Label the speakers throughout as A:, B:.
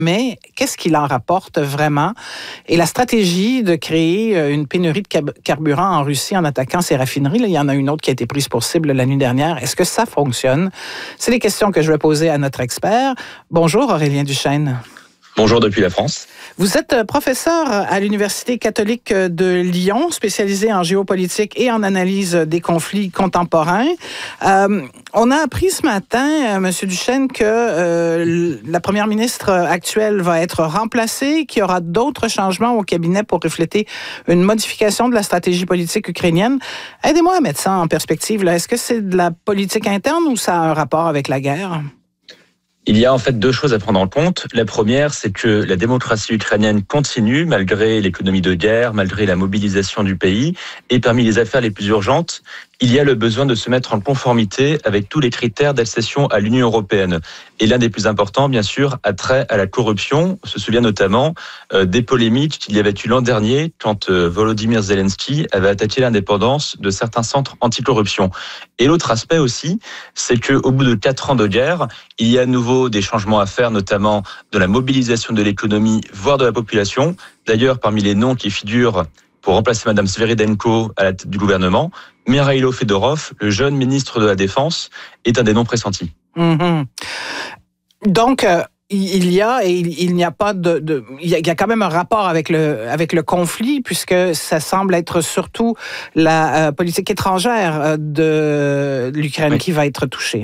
A: Mais qu'est-ce qu'il en rapporte vraiment? Et la stratégie de créer une pénurie de carburant en Russie en attaquant ces raffineries, là, il y en a une autre qui a été prise pour cible la nuit dernière. Est-ce que ça fonctionne? C'est les questions que je vais poser à notre expert. Bonjour Aurélien Duchesne.
B: Bonjour depuis la France.
A: Vous êtes professeur à l'Université catholique de Lyon, spécialisé en géopolitique et en analyse des conflits contemporains. On a appris ce matin, Monsieur Duchesne, que la première ministre actuelle va être remplacée, qu'il y aura d'autres changements au cabinet pour refléter une modification de la stratégie politique ukrainienne. Aidez-moi à mettre ça en perspective, là. Est-ce que c'est de la politique interne ou ça a un rapport avec la guerre?
B: Il y a en fait deux choses à prendre en compte. La première, c'est que la démocratie ukrainienne continue malgré l'économie de guerre, malgré la mobilisation du pays. Et parmi les affaires les plus urgentes, il y a le besoin de se mettre en conformité avec tous les critères d'accession à l'Union européenne. Et l'un des plus importants, bien sûr, a trait à la corruption. On se souvient notamment des polémiques qu'il y avait eu l'an dernier quand Volodymyr Zelensky avait attaqué l'indépendance de certains centres anticorruption. Et l'autre aspect aussi, c'est qu'au bout de 4 ans de guerre, il y a à nouveau des changements à faire, notamment de la mobilisation de l'économie, voire de la population. D'ailleurs, parmi les noms qui figurent pour remplacer Mme Sviridenko à la tête du gouvernement, Mikhailo Fedorov, le jeune ministre de la Défense, est un des noms pressentis.
A: Mm-hmm. Donc, il n'y a pas il y a quand même un rapport avec le conflit, puisque ça semble être surtout la politique étrangère de l'Ukraine qui va être touchée.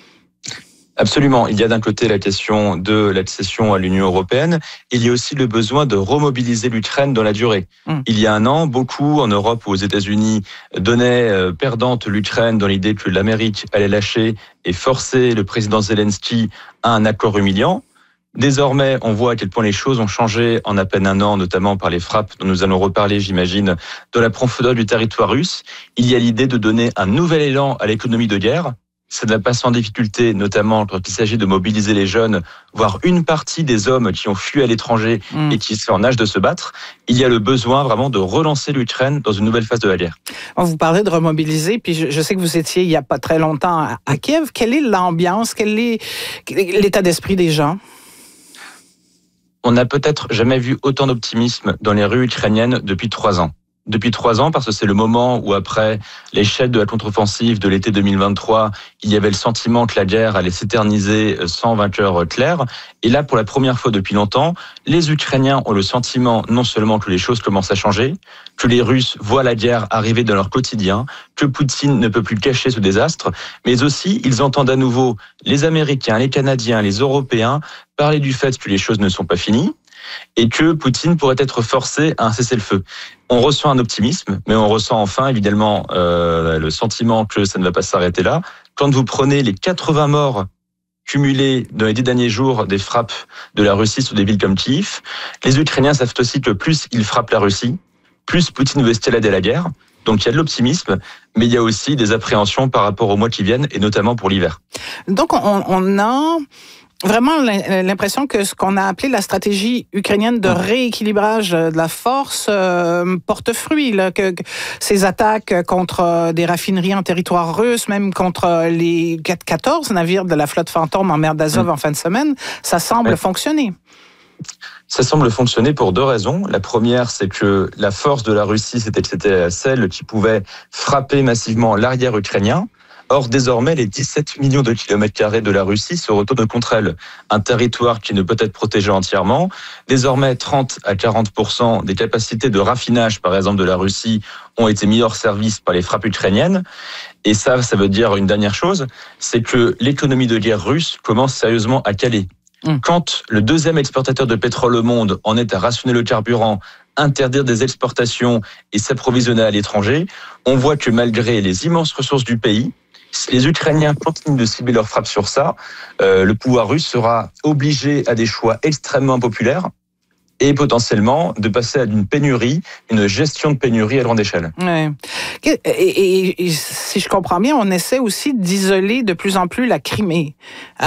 B: Absolument. Il y a d'un côté la question de l'accession à l'Union européenne. Il y a aussi le besoin de remobiliser l'Ukraine dans la durée. Il y a un an, beaucoup en Europe ou aux États-Unis donnaient perdante l'Ukraine dans l'idée que l'Amérique allait lâcher et forcer le président Zelensky à un accord humiliant. Désormais, on voit à quel point les choses ont changé en à peine un an, notamment par les frappes dont nous allons reparler, j'imagine, de la profondeur du territoire russe. Il y a l'idée de donner un nouvel élan à l'économie de guerre. Ça ne va pas sans difficulté, notamment quand il s'agit de mobiliser les jeunes, voire une partie des hommes qui ont fui à l'étranger et qui sont en âge de se battre. Il y a le besoin vraiment de relancer l'Ukraine dans une nouvelle phase de la guerre.
A: Vous parlez de remobiliser, puis je sais que vous étiez il n'y a pas très longtemps à Kiev. Quelle est l'ambiance, quel est l'état d'esprit des gens?
B: On n'a peut-être jamais vu autant d'optimisme dans les rues ukrainiennes depuis 3 ans. Depuis 3 ans, parce que c'est le moment où, après l'échec de la contre-offensive de l'été 2023, il y avait le sentiment que la guerre allait s'éterniser sans vainqueur clair. Et là, pour la première fois depuis longtemps, les Ukrainiens ont le sentiment non seulement que les choses commencent à changer, que les Russes voient la guerre arriver dans leur quotidien, que Poutine ne peut plus cacher ce désastre, mais aussi ils entendent à nouveau les Américains, les Canadiens, les Européens parler du fait que les choses ne sont pas finies, et que Poutine pourrait être forcé à un cessez-le-feu. On ressent un optimisme, mais on ressent enfin évidemment le sentiment que ça ne va pas s'arrêter là. Quand vous prenez les 80 morts cumulés dans les 10 derniers jours des frappes de la Russie sur des villes comme Kiev, les Ukrainiens savent aussi que plus ils frappent la Russie, plus Poutine veut escalader la guerre. Donc il y a de l'optimisme, mais il y a aussi des appréhensions par rapport aux mois qui viennent, et notamment pour l'hiver.
A: Donc on a vraiment l'impression que ce qu'on a appelé la stratégie ukrainienne de rééquilibrage de la force porte fruit, là, que ces attaques contre des raffineries en territoire russe, même contre les 14 navires de la flotte fantôme en mer d'Azov en fin de semaine, ça semble fonctionner.
B: Ça semble fonctionner pour 2 raisons. La première, c'est que la force de la Russie, c'était celle qui pouvait frapper massivement l'arrière ukrainien. Or, désormais, les 17 millions de kilomètres carrés de la Russie se retournent contre elle. Un territoire qui ne peut être protégé entièrement. Désormais, 30 à 40% des capacités de raffinage, par exemple, de la Russie ont été mis hors service par les frappes ukrainiennes. Et ça veut dire une dernière chose, c'est que l'économie de guerre russe commence sérieusement à caler. Quand le 2e exportateur de pétrole au monde en est à rationner le carburant, interdire des exportations et s'approvisionner à l'étranger, on voit que malgré les immenses ressources du pays, si les Ukrainiens continuent de cibler leurs frappes sur ça, le pouvoir russe sera obligé à des choix extrêmement impopulaires et potentiellement de passer à une pénurie, une gestion de pénurie à grande échelle.
A: Ouais. Et si je comprends bien, on essaie aussi d'isoler de plus en plus la Crimée.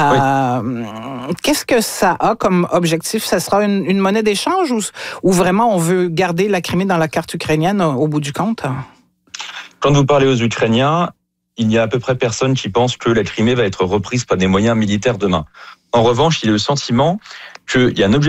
A: Qu'est-ce que ça a comme objectif? Ça sera une monnaie d'échange ou vraiment on veut garder la Crimée dans la carte ukrainienne au bout du compte?
B: Quand vous parlez aux Ukrainiens, il n'y a à peu près personne qui pense que la Crimée va être reprise par des moyens militaires demain. En revanche, il y a le sentiment qu'il y a un objectif